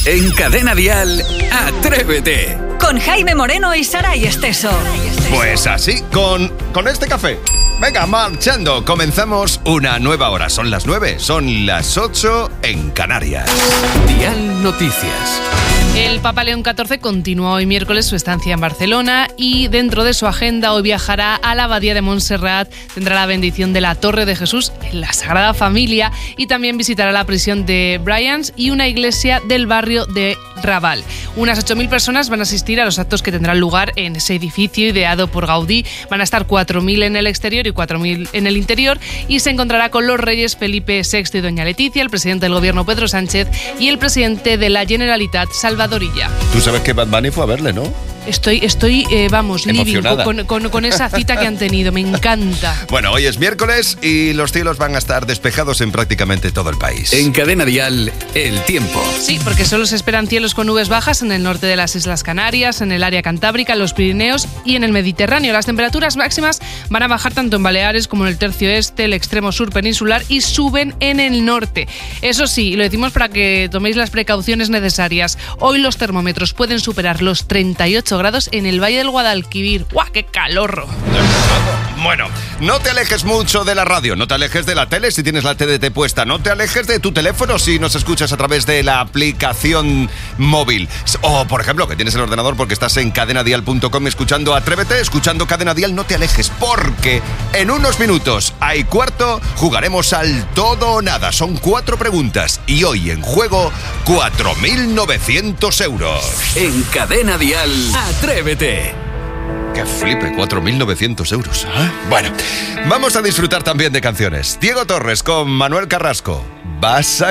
En Cadena Dial, Atrévete. Con Jaime Moreno y Saray Esteso. Pues así, con este café. Venga, marchando. Comenzamos una nueva hora. Son las 9, son las 8 en Canarias. Dial Noticias. El Papa León XIV continúa hoy miércoles su estancia en Barcelona y dentro de su agenda hoy viajará a la Abadía de Montserrat, tendrá la bendición de la Torre de Jesús en la Sagrada Familia y también visitará la prisión de Brians y una iglesia del barrio de Raval. Unas 8.000 personas van a asistir a los actos que tendrán lugar en ese edificio ideado por Gaudí. Van a estar 4.000 en el exterior y 4.000 en el interior y se encontrará con los reyes Felipe VI y doña Leticia, el presidente del gobierno Pedro Sánchez y el presidente de la Generalitat Salvador Illa. Tú sabes que Bad Bunny fue a verle, ¿no? Estoy living con esa cita que han tenido, me encanta. Bueno, hoy es miércoles y los cielos van a estar despejados en prácticamente todo el país. En Cadena Dial, el tiempo. Sí, porque solo se esperan cielos con nubes bajas en el norte de las Islas Canarias, en el área cantábrica, en los Pirineos y en el Mediterráneo. Las temperaturas máximas van a bajar tanto en Baleares como en el tercio este, el extremo sur peninsular y suben en el norte. Eso sí, lo decimos para que toméis las precauciones necesarias. Hoy los termómetros pueden superar los 38 grados en el Valle del Guadalquivir. ¡Guau, qué calor! Bueno, no te alejes mucho de la radio, no te alejes de la tele si tienes la TDT puesta, no te alejes de tu teléfono si nos escuchas a través de la aplicación móvil. O, por ejemplo, que tienes el ordenador porque estás en cadenadial.com escuchando Atrévete, escuchando Cadena Dial, no te alejes porque en unos minutos, a y cuarto, jugaremos al todo o nada. Son 4 preguntas y hoy en juego 4.900 euros. En Cadena Dial, Atrévete. ¡Qué flipe! 4.900 euros. ¿Eh? Bueno, vamos a disfrutar también de canciones. Diego Torres con Manuel Carrasco. Vas a